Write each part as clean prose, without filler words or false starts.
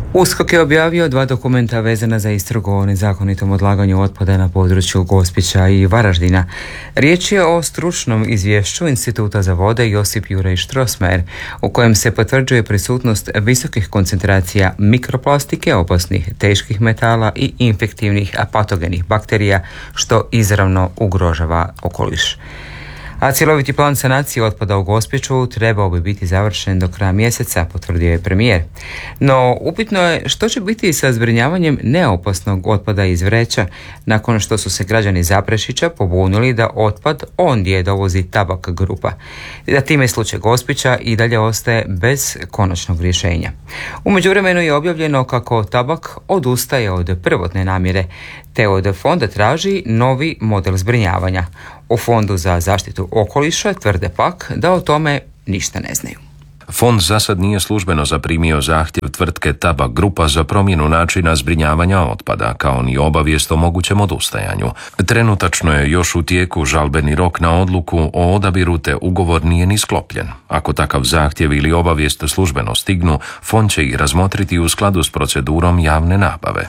USKOK je objavio 2 dokumenta vezana za istragu o nezakonitom odlaganju otpada na području Gospića i Varaždina. Riječ je o stručnom izvješću Instituta za vode Josip Juraj Strossmayer, u kojem se potvrđuje prisutnost visokih koncentracija mikroplastike, opasnih teških metala i infektivnih patogenih bakterija, što izravno ugrožava okoliš. A cjeloviti plan sanacije otpada u Gospiću trebao bi biti završen do kraja mjeseca, potvrdio je premijer. No, upitno je što će biti sa zbrinjavanjem neopasnog otpada iz vreća, nakon što su se građani Zaprešića pobunili da otpad ondje dovozi Tabak grupa. Da time slučaj Gospića i dalje ostaje bez konačnog rješenja. U međuvremenu je objavljeno kako Tabak odustaje od prvotne namjere, te od fonda traži novi model zbrinjavanja. U Fondu za zaštitu okoliša tvrde pak da o tome ništa ne znaju. Fond za sad nije službeno zaprimio zahtjev tvrtke Tabak grupa za promjenu načina zbrinjavanja otpada, kao ni obavijest o mogućem odustajanju. Trenutačno je još u tijeku žalbeni rok na odluku o odabiru, te ugovor nije ni sklopljen. Ako takav zahtjev ili obavijest službeno stignu, fond će ih razmotriti u skladu s procedurom javne nabave.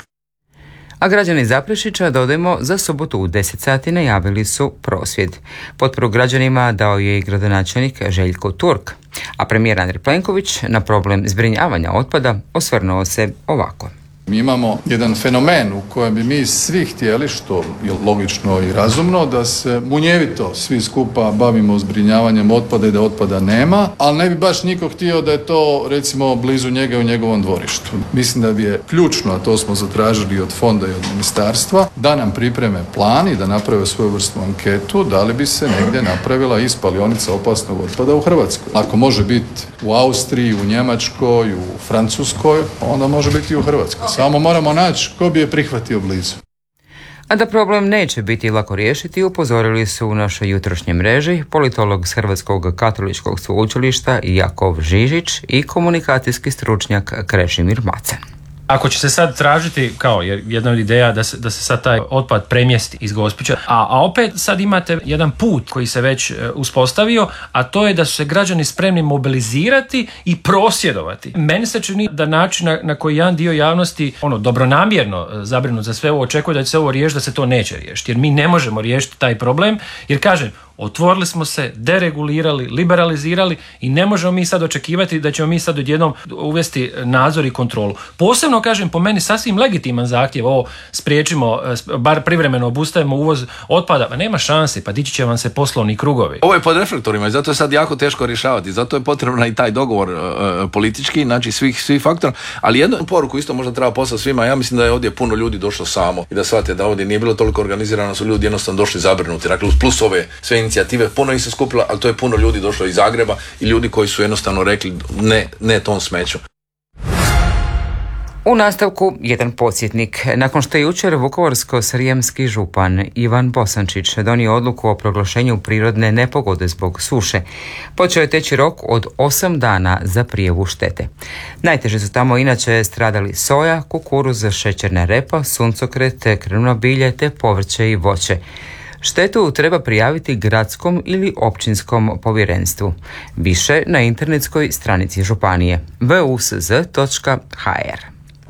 A građani Zaprešića, dodajmo, za subotu u 10 sati najavili su prosvjed. Potporu građanima dao je i gradonačelnik Željko Turk, a premijer Andrej Plenković na problem zbrinjavanja otpada osvrnuo se ovako. Mi imamo jedan fenomen u kojem bi mi svi htjeli, što je logično i razumno, da se munjevito svi skupa bavimo zbrinjavanjem otpada i da otpada nema, ali ne bi baš niko htio da je to recimo blizu njega u njegovom dvorištu. Mislim da bi je ključno, a to smo zatražili od fonda i od ministarstva, da nam pripreme plan i da naprave svoju vrstnu anketu, da li bi se negdje napravila i spalionica opasnog otpada u Hrvatskoj. Ako može biti u Austriji, u Njemačkoj, u Francuskoj, onda može biti i u Hrvatskoj. Samo moramo naći ko bi je prihvatio blizu. A da problem neće biti lako riješiti, upozorili su u našoj jutrošnjoj mreži politolog s Hrvatskog katoličkog sveučilišta Jakov Žižić i komunikacijski stručnjak Krešimir Macan. Ako će se sad tražiti, kao jedna od ideja da se sad taj otpad premjesti iz Gospića, a opet sad imate jedan put koji se već uspostavio, a to je da su se građani spremni mobilizirati i prosvjedovati. Meni se čini da način na koji jedan dio javnosti dobronamjerno zabrinut za sve ovo očekuje da će se ovo riješiti, da se to neće riješiti. Jer mi ne možemo riješiti taj problem, jer kažem, otvorili smo se, deregulirali, liberalizirali i ne možemo mi sad očekivati da ćemo mi sad odjednom uvesti nadzor i kontrolu. Posebno, kažem, po meni sasvim legitiman zahtjev, ovo spriječimo, bar privremeno obustavimo uvoz otpada, pa nema šanse, pa dići će vam se poslovni krugovi. Ovo je pod reflektorima i zato je sad jako teško rješavati, zato je potrebno i taj dogovor politički, znači svih faktora, ali jednu poruku isto možda treba poslati svima, ja mislim da je ovdje puno ljudi došlo samo i da shvate da ovdje nije bilo toliko organizirano, su ljudi jednostavno došli zabrinuti, dakle plus ove sve inicijative, puno ih se skupilo, ali to je puno ljudi došlo iz Zagreba i ljudi koji su jednostavno rekli ne tom smeću. U nastavku jedan podsjetnik. Nakon što je jučer vukovarsko-srijemski župan Ivan Bosančić donio odluku o proglašenju prirodne nepogode zbog suše, počeo je teći rok od 8 dana za prijavu štete. Najteže su tamo inače stradali soja, kukuruz, šećerna repa, suncokret, krmno bilje te povrće i voće. Štetu treba prijaviti gradskom ili općinskom povjerenstvu. Više na internetskoj stranici županije vuzz.hr.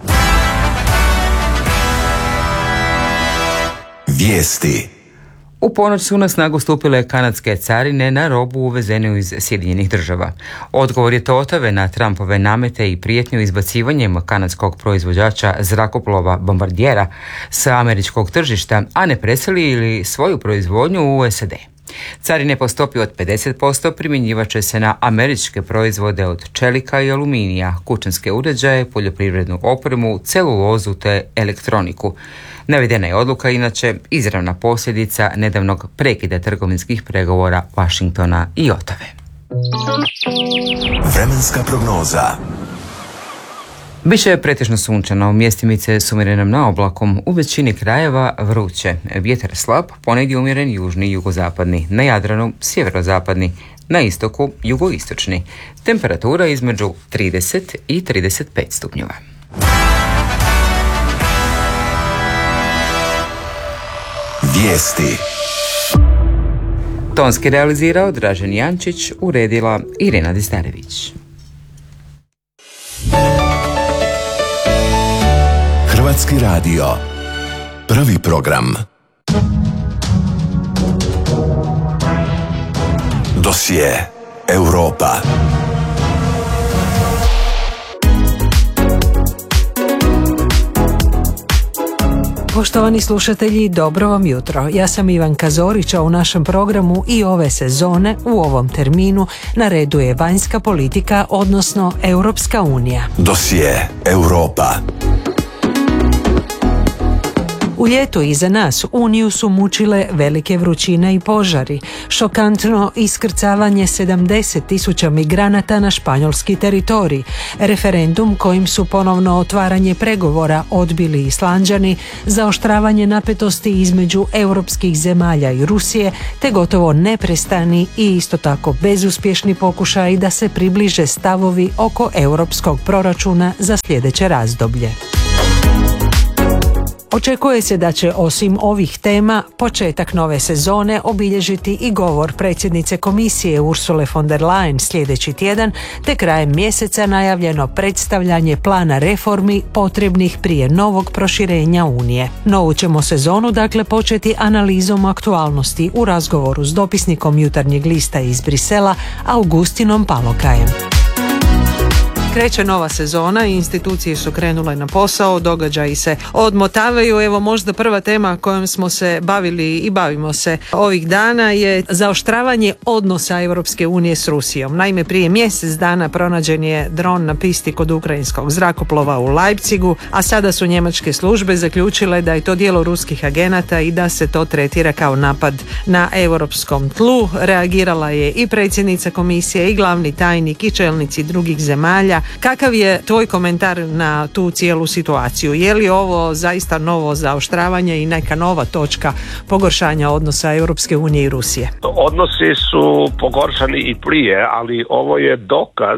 Vijesti. U ponoć su na snagu stupile kanadske carine na robu uvezenu iz Sjedinjenih Država. Odgovor je Toyotove na Trumpove namete i prijetnju izbacivanjem kanadskog proizvođača zrakoplova Bombardiera sa američkog tržišta, a ne preseli ili svoju proizvodnju u SAD. Carine po stopi od 50% primjenjivat će se na američke proizvode od čelika i aluminija, kućanske uređaje, poljoprivrednu opremu, celulozu te elektroniku. Navedena je odluka inače izravna posljedica nedavnog prekida trgovinskih pregovora Washingtona i Ottave. Vremenska prognoza. Biće pretežno sunčano, mjestimice s umjerenom naoblakom, u većini krajeva vruće, vjetar slab, ponegdje umjeren južni i jugozapadni, na Jadranu sjeverozapadni, na istoku jugoistočni. Temperatura između 30 i 35 stupnjeva. Vijesti. Tonski realizirao Dražen Jančić, uredila Irena Distarević. Hrvatski radio. Prvi program. Dosje Europa. Poštovani slušatelji, dobro vam jutro. Ja sam Ivanka Zorić, a u našem programu i ove sezone u ovom terminu na redu je vanjska politika, odnosno Europska unija. Dosje Europa. U ljetu iza nas Uniju su mučile velike vrućine i požari, šokantno iskrcavanje 70.000 migranata na španjolski teritorij, referendum kojim su ponovno otvaranje pregovora odbili Islanđani, zaoštravanje napetosti između europskih zemalja i Rusije, te gotovo neprestani i isto tako bezuspješni pokušaji da se približe stavovi oko europskog proračuna za sljedeće razdoblje. Očekuje se da će osim ovih tema početak nove sezone obilježiti i govor predsjednice komisije Ursule von der Leyen sljedeći tjedan, te krajem mjeseca najavljeno predstavljanje plana reformi potrebnih prije novog proširenja Unije. Novu ćemo sezonu dakle početi analizom aktualnosti u razgovoru s dopisnikom Jutarnjeg lista iz Brisela Augustinom Palokajem. Kreće nova sezona i institucije su krenule na posao, događaji se odmotavaju. Evo možda prva tema kojom smo se bavili i bavimo se ovih dana je zaoštravanje odnosa Europske unije s Rusijom. Naime, prije mjesec dana pronađen je dron na pisti kod ukrajinskog zrakoplova u Leipzigu, a sada su njemačke službe zaključile da je to djelo ruskih agenata i da se to tretira kao napad na europskom tlu. Reagirala je i predsjednica komisije i glavni tajnik i čelnici drugih zemalja. Kakav je tvoj komentar na tu cijelu situaciju? Je li ovo zaista novo zaoštravanje i neka nova točka pogoršanja odnosa Europske unije i Rusije? Odnosi su pogoršani i prije, ali ovo je dokaz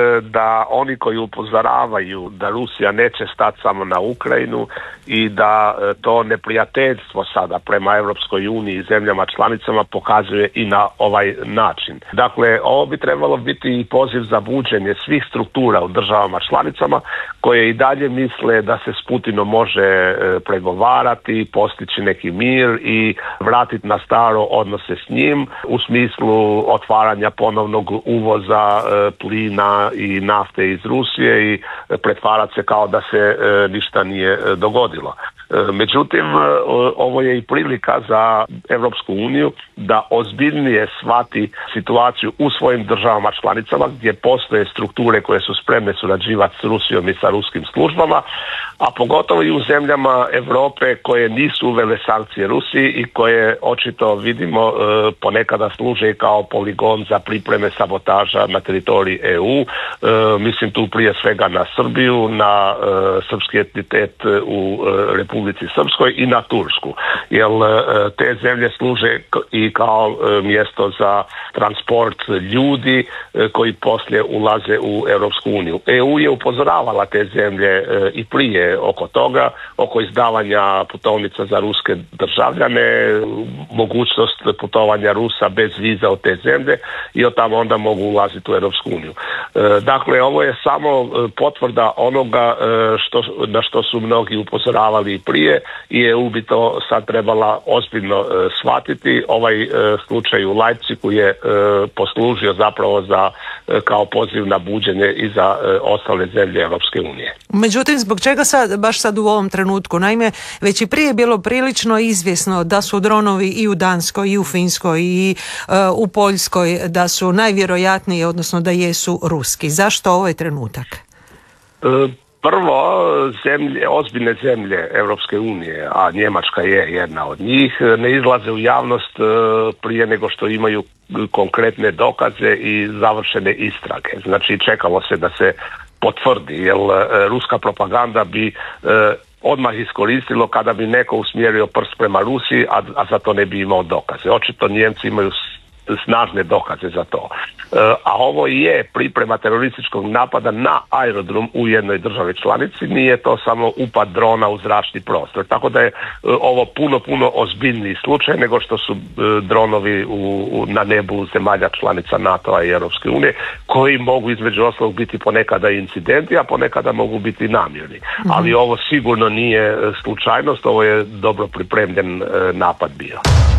da oni koji upozoravaju da Rusija neće stati samo na Ukrajinu i da to neprijateljstvo sada prema Europskoj uniji i zemljama članicama pokazuje i na ovaj način. Dakle, ovo bi trebalo biti i poziv za buđenje svih struktura u državama članicama koje i dalje misle da se s Putinom može pregovarati, postići neki mir i vratiti na staro odnose s njim u smislu otvaranja ponovnog uvoza plina i nafte iz Rusije i pretvarati se kao da se ništa nije dogodilo. Međutim, ovo je i prilika za Europsku uniju da ozbiljnije shvati situaciju u svojim državama članicama gdje postoje strukture koje su spremne surađivati s Rusijom i sa ruskim službama, a pogotovo i u zemljama Europe koje nisu uvele sankcije Rusiji i koje očito vidimo ponekada služe kao poligon za pripreme sabotaža na teritoriji EU. Mislim tu prije svega na Srbiju, na srpski entitet u Republici Srpskoj i na Tursku. Jer te zemlje služe i kao mjesto za transport ljudi koji poslije ulaze u Europsku uniju. EU je upozoravala te zemlje i prije oko toga, oko izdavanja putovnica za ruske državljane, mogućnost putovanja Rusa bez viza od te zemlje i od tamo onda mogu ulaziti u Europsku uniju. Dakle, ovo je samo potvrda onoga na što su mnogi upozoravali i prije i EU bi to sad trebala ozbiljno shvatiti. Ovaj slučaj u Leipzigu je poslužio zapravo za kao poziv na buđenje i za ostale zemlje Europske unije. Međutim, zbog čega baš sad u ovom trenutku? Naime, već i prije bilo prilično izvjesno da su dronovi i u Danskoj i u Finskoj i u Poljskoj da su najvjerojatniji, odnosno da jesu ruski. Zašto ovaj trenutak? Prvo, ozbiljne zemlje Europske unije, a Njemačka je jedna od njih, ne izlaze u javnost prije nego što imaju konkretne dokaze i završene istrage. Znači, čekalo se da se potvrdi, jer ruska propaganda bi odmah iskoristilo kada bi neko usmjerio prst prema Rusiji, a za to ne bi imao dokaze. Očito Njemci imaju snažne dokaze za to. A ovo je priprema terorističkog napada na aerodrom u jednoj državi članici, nije to samo upad drona u zračni prostor. Tako da je ovo puno ozbiljniji slučaj nego što su dronovi na nebu zemalja članica NATO-a i Europske unije, koji mogu između ostalog biti ponekada incidenti, a ponekada mogu biti namjerni. Ali ovo sigurno nije slučajnost, ovo je dobro pripremljen napad bio.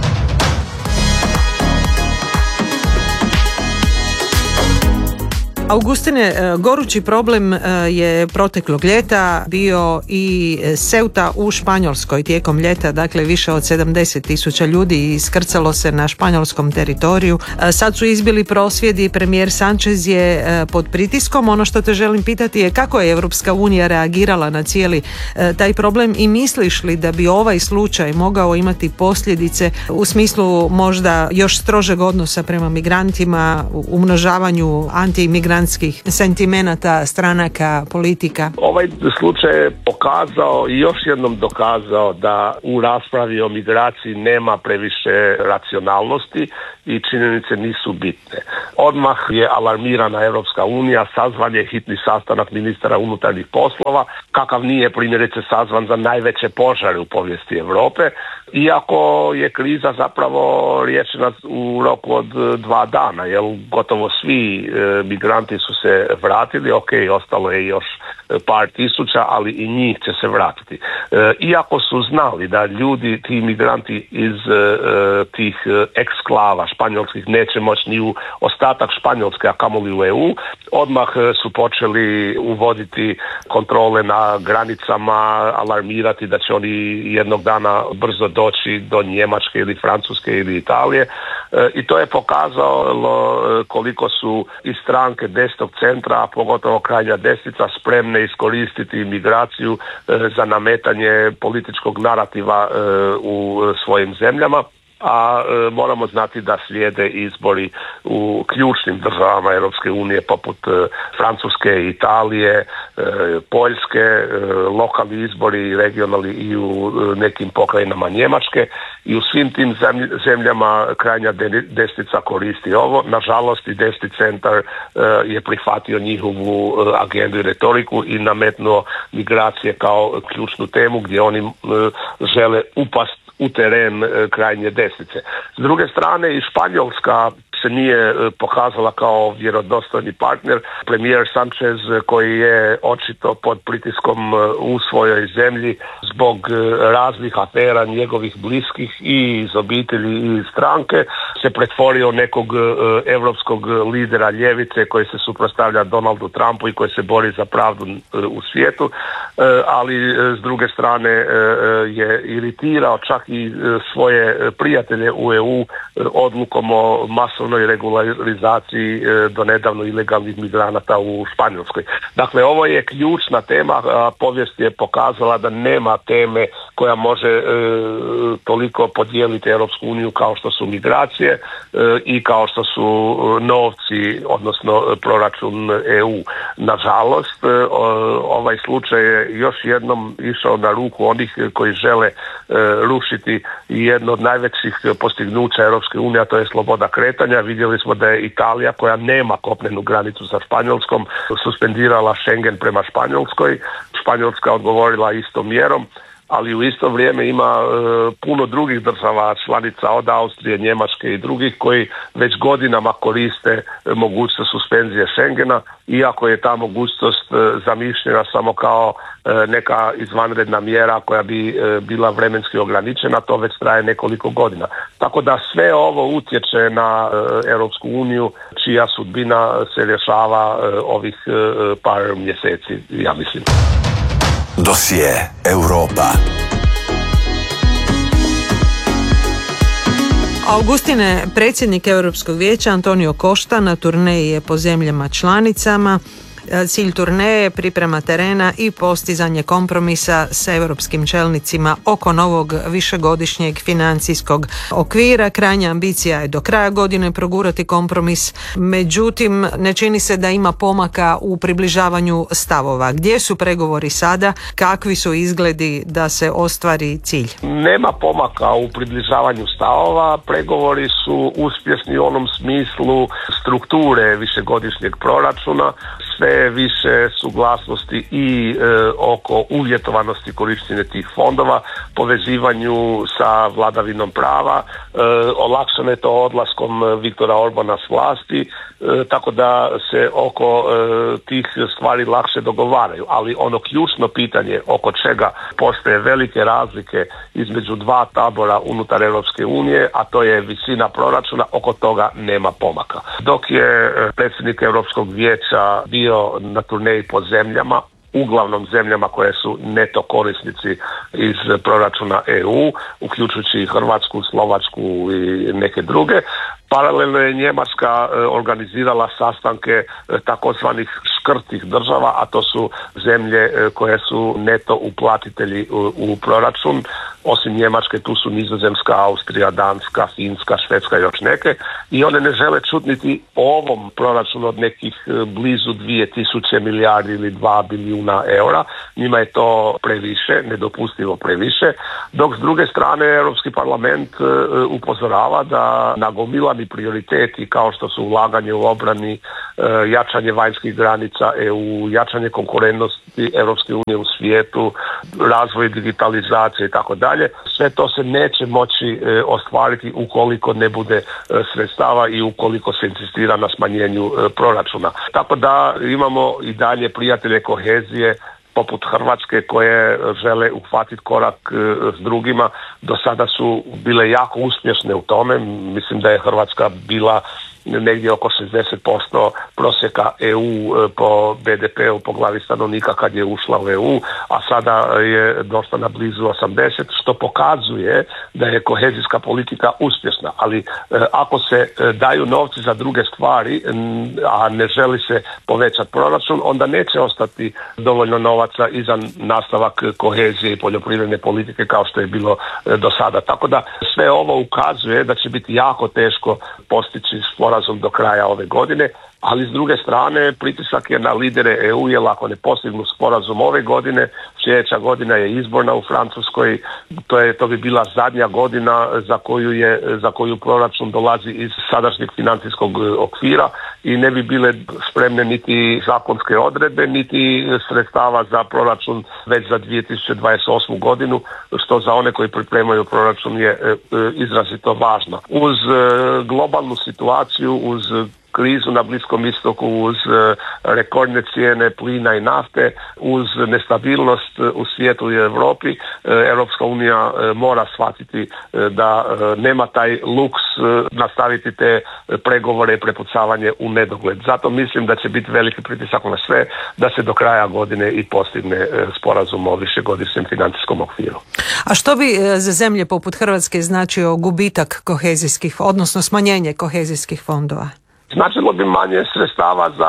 Augustine, gorući problem je proteklog ljeta bio i Ceuta u Španjolskoj tijekom ljeta, dakle više od 70.000 ljudi iskrcalo se na španjolskom teritoriju. Sad su izbili prosvjedi, premijer Sanchez je pod pritiskom. Ono što te želim pitati je kako je Europska unija reagirala na cijeli taj problem i misliš li da bi ovaj slučaj mogao imati posljedice u smislu možda još strožeg odnosa prema migrantima, umnožavanju antimigrantskih sentimenata, stranaka, politika? Ovaj slučaj je pokazao i još jednom dokazao da u raspravi o migraciji nema previše racionalnosti i činjenice nisu bitne. Odmah je alarmirana Europska unija, sazvan je hitni sastanak ministara unutarnjih poslova, kakav nije primjerice sazvan za najveće požare u povijesti Europe, iako je kriza zapravo riješena u roku od 2 dana, jer gotovo svi migranti su se vratili, ostalo je još par tisuća, ali i njih će se vratiti. Iako su znali da ljudi, ti migranti iz tih eksklava španjolskih neće moći ni u ostatak Španjolske, a kamoli u EU, odmah su počeli uvoditi kontrole na granicama, alarmirati da će oni jednog dana brzo doći do Njemačke ili Francuske ili Italije, i to je pokazalo koliko su i stranke desnog centra, a pogotovo krajnja desnica, spremne iskoristiti migraciju za nametanje političkog narativa u svojim zemljama. A moramo znati da slijede izbori u ključnim državama Europske unije poput Francuske, Italije, Poljske, lokalni izbori, regionalni i u nekim pokrajinama Njemačke, i u svim tim zemljama krajnja desnica koristi ovo. Nažalost i desni centar je prihvatio njihovu agendu i retoriku i nametnuo migracije kao ključnu temu gdje oni žele upast u teren krajnje desnice. S druge strane i Španjolska se nije pokazala kao vjerodostojni partner. Premijer Sanchez, koji je očito pod pritiskom u svojoj zemlji zbog raznih afera njegovih bliskih i iz obitelji i iz stranke, se pretvorio nekog europskog lidera ljevice koji se suprotstavlja Donaldu Trumpu i koji se bori za pravdu u svijetu, ali s druge strane je iritirao čak i svoje prijatelje u EU odlukom o masovnoj regularizaciji do nedavno ilegalnih migranata u Španjolskoj. Dakle, ovo je ključna tema, a povijest je pokazala da nema teme koja može toliko podijeliti Europsku uniju kao što su migracije i kao što su novci, odnosno proračun EU. Nažalost, ovaj slučaj je još jednom išao na ruku onih koji žele rušiti jedno od najvećih postignuća Europske unije, a to je sloboda kretanja. Vidjeli smo da je Italija, koja nema kopnenu granicu sa Španjolskom, suspendirala Schengen prema Španjolskoj. Španjolska odgovorila istom mjerom, ali u isto vrijeme ima puno drugih država članica od Austrije, Njemačke i drugih koji već godinama koriste mogućnost suspenzije Schengena, iako je ta mogućnost zamišljena samo kao neka izvanredna mjera koja bi bila vremenski ograničena. To već traje nekoliko godina. Tako da sve ovo utječe na Europsku uniju, čija sudbina se rješava ovih par mjeseci, ja mislim. Dosije Europa. Augustine, predsjednik Europskog vijeća Antonio Costa na turneji je po zemljama članicama. Cilj turneje je priprema terena i postizanje kompromisa s europskim čelnicima oko novog višegodišnjeg financijskog okvira. Krajnja ambicija je do kraja godine progurati kompromis, međutim ne čini se da ima pomaka u približavanju stavova. Gdje su pregovori sada? Kakvi su izgledi da se ostvari cilj? Nema pomaka u približavanju stavova. Pregovori su uspješni u onom smislu strukture višegodišnjeg proračuna, sve više suglasnosti i oko uvjetovanosti korištenja tih fondova, povezivanju sa vladavinom prava, olakšano je to odlaskom Viktora Orbana s vlasti, tako da se oko tih stvari lakše dogovaraju. Ali ono ključno pitanje oko čega postoje velike razlike između dva tabora unutar Europske unije, a to je visina proračuna, oko toga nema pomaka. Dok je predsjednik Europskog vijeća bio na turneji po zemljama, uglavnom zemljama koje su neto korisnici iz proračuna EU, uključujući i Hrvatsku, Slovačku i neke druge. Paralelno je Njemačka organizirala sastanke takozvanih škrtih država, a to su zemlje koje su neto uplatitelji u proračun. Osim Njemačke tu su Nizozemska, Austrija, Danska, Finska, Švedska i još neke. I one ne žele čuti niti o ovom proračunu od nekih blizu 2000 milijardi ili 2 bilijuna eura. Njima je to previše, nedopustivo previše. Dok s druge strane Europski parlament upozorava da nagomilani prioriteti kao što su ulaganje u obrani, jačanje vanjskih granica EU, jačanje konkurentnosti Europske unije u svijetu, razvoj digitalizacije i tako dalje, sve to se neće moći ostvariti ukoliko ne bude sredstava i ukoliko se insistira na smanjenju proračuna. Tako da imamo i dalje prijatelje kohezije poput Hrvatske koje žele uhvatiti korak s drugima. Do sada su bile jako uspješne u tome. Mislim da je Hrvatska bila negdje oko 60% prosjeka EU po BDP-u po glavi stanovnika kad je ušla u EU, a sada je došla na blizu 80, što pokazuje da je kohezijska politika uspješna. Ali ako se daju novci za druge stvari, a ne želi se povećati proračun, onda neće ostati dovoljno novaca i za nastavak kohezije i poljoprivredne politike kao što je bilo do sada. Tako da sve ovo ukazuje da će biti jako teško postići sporazum do kraja ove godine, ali s druge strane pritisak je na lidere EU, jer ako ne postignu sporazum ove godine, sljedeća godina je izborna u Francuskoj, to bi bila zadnja godina za koju proračun dolazi iz sadašnjeg financijskog okvira i ne bi bile spremne niti zakonske odredbe, niti sredstava za proračun već za 2028. godinu, što za one koji pripremaju proračun je izrazito važno. Uz globalnu situaciju, uz krizu na Bliskom istoku, uz rekordne cijene plina i nafte, uz nestabilnost u svijetu i Europi, Europska unija mora shvatiti da nema taj luks nastaviti te pregovore i prepucavanje u nedogled. Zato mislim da će biti veliki pritisak na sve da se do kraja godine i postigne sporazum o višegodišnjem financijskom okviru. A što bi za zemlje poput Hrvatske značio gubitak kohezijskih, odnosno smanjenje kohezijskih fondova? Značilo bi manje sredstava za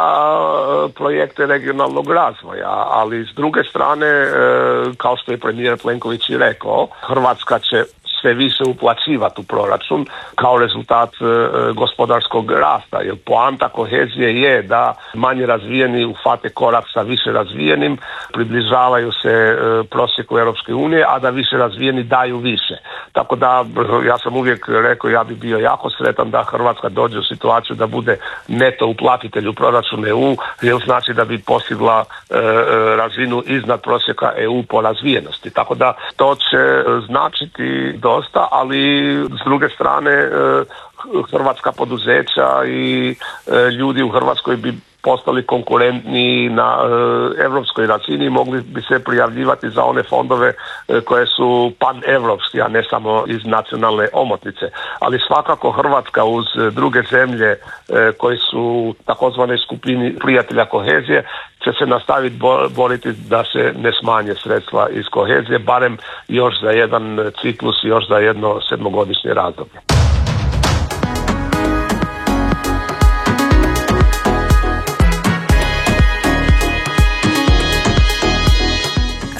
projekte regionalnog razvoja, ali s druge strane, kao što je premijer Plenković i rekao, Hrvatska će sve više uplaćivati u proračun kao rezultat gospodarskog rasta, jer poanta kohezije je da manje razvijeni uhvate korak sa više razvijenim, približavaju se prosjeku Europske unije, a da više razvijeni daju više. Tako da ja sam uvijek rekao, ja bi bio jako sretan da Hrvatska dođe u situaciju da bude neto uplatitelj u proračun EU, jer znači da bi postigla razinu iznad prosjeka EU po razvijenosti. Tako da to će značiti dosta, ali s druge strane hrvatska poduzeća i ljudi u Hrvatskoj bi postali konkurentni na europskoj razini, mogli bi se prijavljivati za one fondove koje su pan-evropski, a ne samo iz nacionalne omotnice. Ali svakako Hrvatska uz druge zemlje koji su u takozvanoj skupini prijatelja kohezije će se nastaviti boriti da se ne smanje sredstva iz kohezije, barem još za jedan ciklus, još za jedno 7-godišnje razdoblje.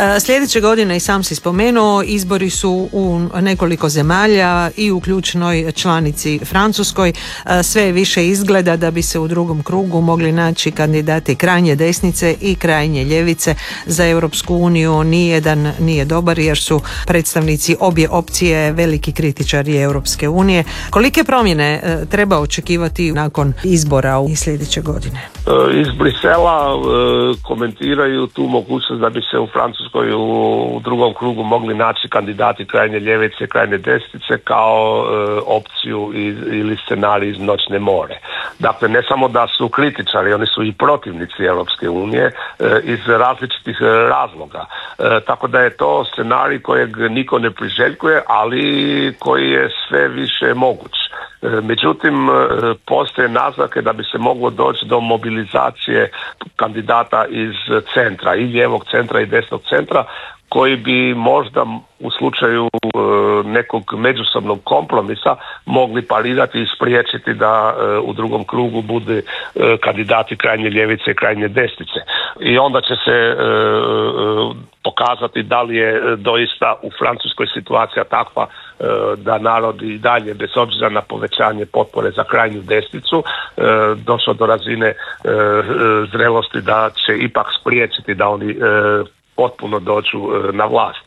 Sljedeće godine, i sam si spomenuo, izbori su u nekoliko zemalja i u ključnoj članici Francuskoj. Sve više izgleda da bi se u drugom krugu mogli naći kandidati krajnje desnice i krajnje ljevice. Za Europsku uniju nijedan nije dobar jer su predstavnici obje opcije veliki kritičari Europske unije. Kolike promjene treba očekivati nakon izbora u sljedeće godine? Iz Brisela komentiraju tu mogućnost da bi se u Francuskoj u drugom krugu mogli naći kandidati krajnje ljevice, krajnje desnice kao opciju ili scenarij iz noćne more. Dakle, ne samo da su kritičari, oni su i protivnici Europske unije iz različitih razloga. Tako da je to scenarij kojeg niko ne priželjkuje, ali koji je sve više moguć. Međutim, postoje naznake da bi se moglo doći do mobilizacije kandidata iz centra, i lijevog centra i desnog centra, koji bi možda u slučaju nekog međusobnog kompromisa mogli parirati i spriječiti da u drugom krugu bude kandidati krajnje ljevice i krajnje desnice. I onda će se pokazati da li je doista u Francuskoj situacija takva da narod i dalje, bez obzira na povećanje potpore za krajnju desnicu, došlo do razine zrelosti da će ipak spriječiti da oni potpuno dođu na vlast.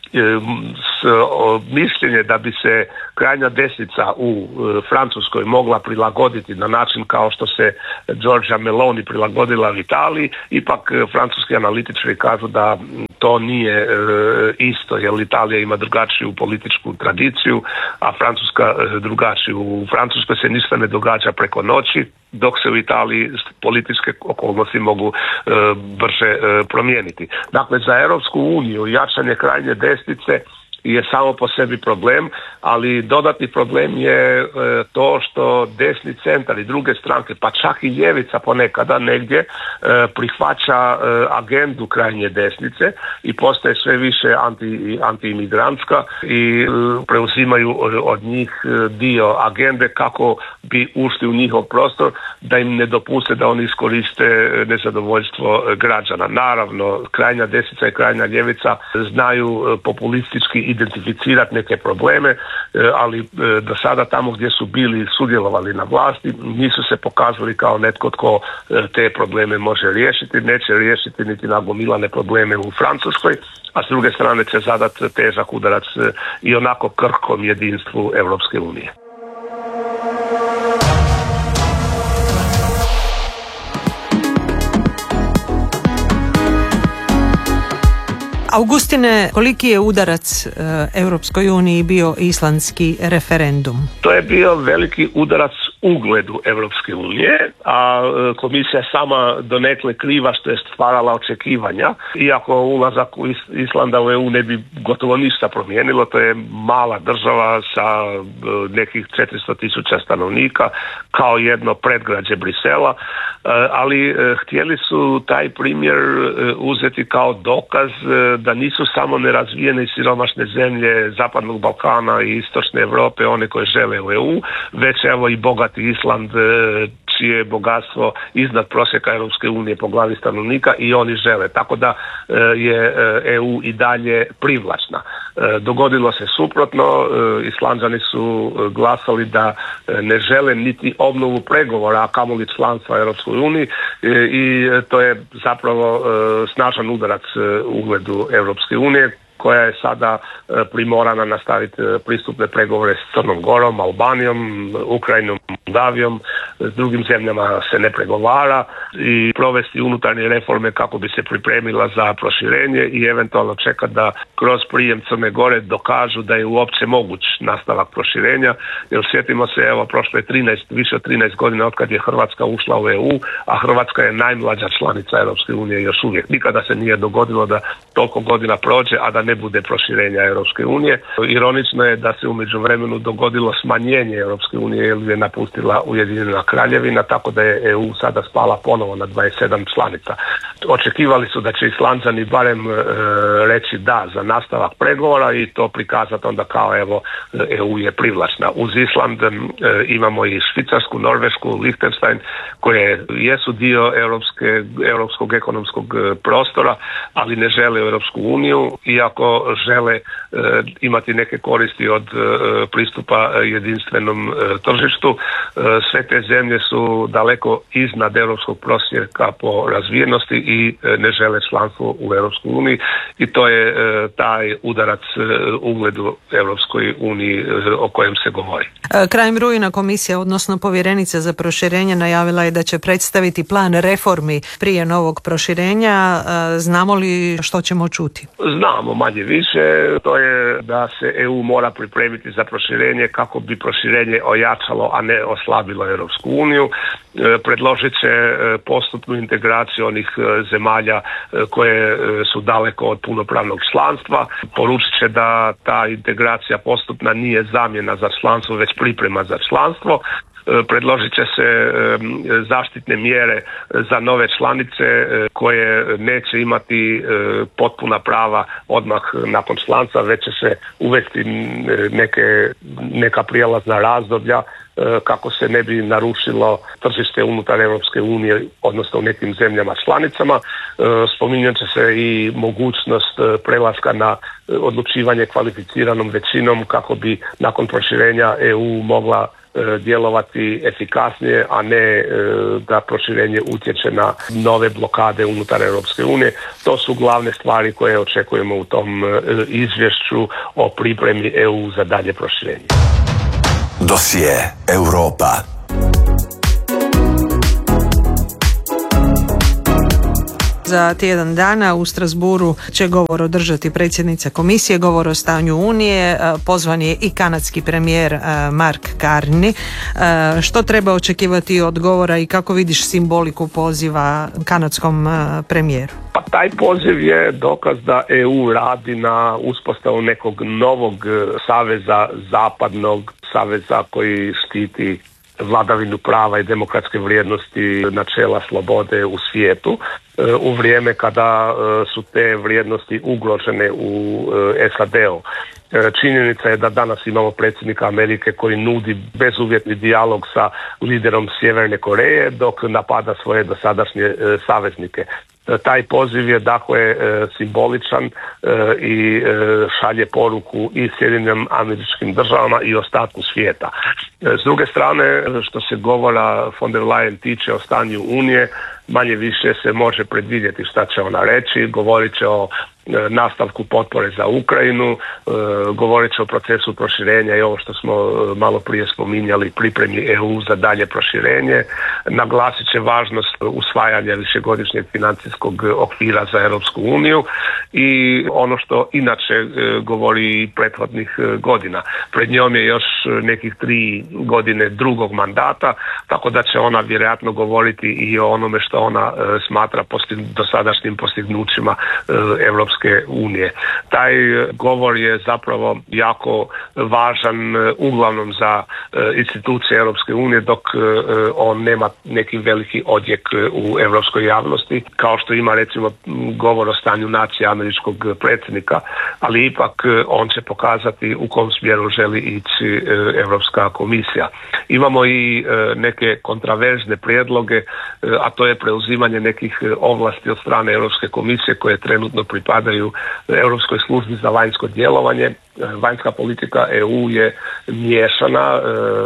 Mišljenje da bi se krajnja desnica u Francuskoj mogla prilagoditi na način kao što se Giorgia Meloni prilagodila u Italiji, ipak francuski analitičari kažu da to nije isto, jer Italija ima drugačiju političku tradiciju, a Francuska drugačiju. U Francuskoj se ništa ne događa preko noći, dok se u Italiji političke okolnosti mogu brže promijeniti. Dakle, za Europsku uniju jačanje krajnje desnice je samo po sebi problem, ali dodatni problem je to što desni centar i druge stranke, pa čak i ljevica ponekada negdje, prihvaća agendu krajnje desnice i postaje sve više antiimigrantska i preuzimaju od njih dio agende kako bi ušli u njihov prostor, da im ne dopuste da oni iskoriste nezadovoljstvo građana. Naravno, krajnja desnica i krajnja ljevica znaju populistički identificirati neke probleme, ali do sada tamo gdje su bili sudjelovali na vlasti nisu se pokazali kao netko tko te probleme može riješiti, neće riješiti niti nagomilane probleme u Francuskoj, a s druge strane će zadati težak udarac i onako krhkom jedinstvu Europske unije. Augustine, koliki je udarac Europskoj uniji bio islandski referendum? To je bio veliki udarac ugledu Europske unije, a komisija sama donekle kriva što je stvarala očekivanja, iako ulazak Islanda u EU ne bi gotovo ništa promijenilo. To je mala država sa nekih 400.000 stanovnika, kao jedno predgrađe Brisela, ali htjeli su taj primjer uzeti kao dokaz da nisu samo nerazvijene i siromašne zemlje Zapadnog Balkana i Istočne Europe one koje žele u EU, već evo i bogati Island čije je bogatstvo iznad prosjeka Europske unije po glavi stanovnika i oni žele. Tako da je EU i dalje privlačna. Dogodilo se suprotno, Islanđani su glasali da ne žele niti obnovu pregovora, a kamoli članstva Europskoj uniji, i to je zapravo snažan udarac ugledu Europske unije, koja je sada primorana nastaviti pristupne pregovore s Crnom Gorom, Albanijom, Ukrajinom, Moldavijom, s drugim zemljama se ne pregovara, i provesti unutarnje reforme kako bi se pripremila za proširenje i eventualno čekati da kroz prijem Crne Gore dokažu da je uopće moguć nastavak proširenja, jer sjetimo se, evo, prošlo je više od 13 godina od kad je Hrvatska ušla u EU, a Hrvatska je najmlađa članica Europske unije još uvijek. Nikada se nije dogodilo da toliko godina prođe, a da ne bude proširenja Europske unije. Ironično je da se u međuvremenu dogodilo smanjenje Europske unije jer je napustila Ujedinjena Kraljevina, tako da je EU sada spala ponovo na 27 članica. Očekivali su da će Islanđani barem reći da za nastavak pregovora i to prikazati onda kao evo EU je privlačna. Uz Island imamo i Švicarsku, Norvešku, Liechtenstein koje jesu dio europskog ekonomskog prostora, ali ne žele Europsku uniju, iako žele imati neke koristi od pristupa jedinstvenom tržištu. Sve te zemlje su daleko iznad europskog prosjeka po razvijenosti i ne žele članstvo u Europskoj uniji i to je taj udarac ugledu Europskoj uniji o kojem se govori. Krajem rujna komisija, odnosno povjerenica za proširenje, najavila je da će predstaviti plan reformi prije novog proširenja. Znamo li što ćemo čuti? Znamo manje više. To je da se EU mora pripremiti za proširenje kako bi proširenje ojačalo, a ne oslabilo Europsku uniju. Predložit će postupnu integraciju onih zemalja koje su daleko od punopravnog članstva. Poručit će da ta integracija postupna nije zamjena za članstvo, već priprema za članstvo. Predložit će se zaštitne mjere za nove članice koje neće imati potpuna prava odmah nakon članstva, već će se uvesti neka prijelazna razdoblja kako se ne bi narušilo tržište unutar Europske unije, odnosno u nekim zemljama članicama. Spominjat će se i mogućnost prelaska na odlučivanje kvalificiranom većinom kako bi nakon proširenja EU mogla djelovati efikasnije, a ne da proširenje utječe na nove blokade unutar Europske unije. To su glavne stvari koje očekujemo u tom izvješću o pripremi EU za dalje proširenje. Dosije Europa. Za tjedan dana u Strasburu će govor održati predsjednica komisije, govor o stanju Unije. Pozvan je i kanadski premijer Mark Carney. Što treba očekivati od govora i kako vidiš simboliku poziva kanadskom premijeru? Pa taj poziv je dokaz da EU radi na uspostavu nekog novog saveza, zapadnog saveza koji štiti vladavinu prava i demokratske vrijednosti, načela slobode u svijetu u vrijeme kada su te vrijednosti ugrožene u SAD-u. Činjenica je da danas imamo predsjednika Amerike koji nudi bezuvjetni dijalog sa liderom Sjeverne Koreje dok napada svoje dosadašnje saveznike. Taj poziv je dakle simboličan i šalje poruku i Sjedinjenim Američkim Državama i ostatku svijeta. S druge strane, što se govora von der Leyen tiče o stanju Unije, manje više se može predvidjeti šta će ona reći. Govorit će o nastavku potpore za Ukrajinu, govorit će o procesu proširenja i ovo što smo malo prije spominjali, pripremi EU za dalje proširenje. Naglasit će važnost usvajanja višegodišnjeg financijskog okvira za Europsku uniju i ono što inače govori prethodnih godina. Pred njom je još nekih 3 godine drugog mandata, tako da će ona vjerojatno govoriti i o onome što ona smatra dosadašnjim postignućima Europske unije. Taj govor je zapravo jako važan uglavnom za institucije Europske unije, dok on nema neki veliki odjek u europskoj javnosti, kao što ima recimo govor o stanju nacije američkog predsjednika, ali ipak on će pokazati u kom smjeru želi ići Europska komisija. Imamo i neke kontraverzne prijedloge, a to je preuzimanje nekih ovlasti od strane Europske komisije koje trenutno pripadaju Europskoj službi za vanjsko djelovanje. Vanjska politika EU je miješana,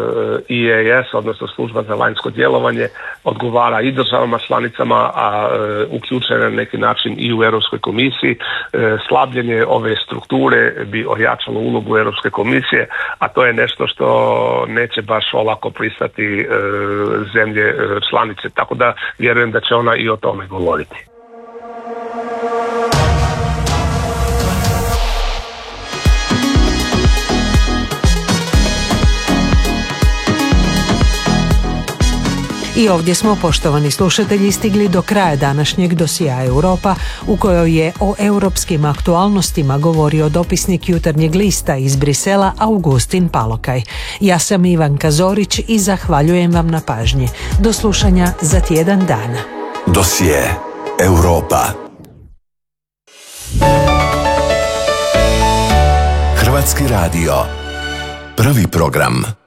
EES, odnosno služba za vanjsko djelovanje, odgovara i državama članicama, a uključena na neki način i u Europskoj komisiji. Slabljenje ove strukture bi ojačalo ulogu Europske komisije, a to je nešto što neće baš olako pristati zemlje članice, tako da vjerujem da će ona i o tome govoriti. I ovdje smo, poštovani slušatelji, stigli do kraja današnjeg dosija Europa, u kojoj je o europskim aktualnostima govorio dopisnik Jutarnjeg lista iz Brisela Augustin Palokaj. Ja sam Ivanka Zorić i zahvaljujem vam na pažnji. Do slušanja za tjedan dana. Dosije Europa. Hrvatski radio. Prvi program.